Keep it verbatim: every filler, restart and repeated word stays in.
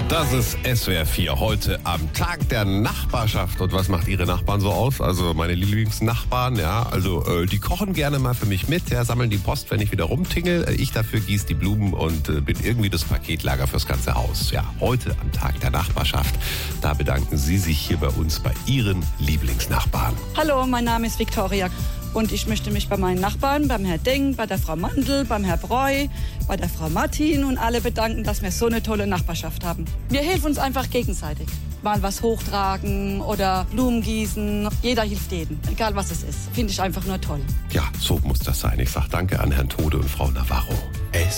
Das ist S W R vier heute am Tag der Nachbarschaft. Und was macht Ihre Nachbarn so aus? Also meine Lieblingsnachbarn, ja, also äh, die kochen gerne mal für mich mit, ja, sammeln die Post, wenn ich wieder rumtingel. Ich dafür gieße die Blumen und äh, bin irgendwie das Paketlager fürs ganze Haus. Ja, heute am Tag der Nachbarschaft, da bedanken Sie sich hier bei uns bei Ihren Lieblingsnachbarn. Hallo, mein Name ist Viktoria. Und ich möchte mich bei meinen Nachbarn, beim Herrn Denk, bei der Frau Mandl, beim Herrn Breu, bei der Frau Martin und alle bedanken, dass wir so eine tolle Nachbarschaft haben. Wir helfen uns einfach gegenseitig. Mal was hochtragen oder Blumen gießen. Jeder hilft jedem, egal was es ist. Finde ich einfach nur toll. Ja, so muss das sein. Ich sage danke an Herrn Tode und Frau Navarro.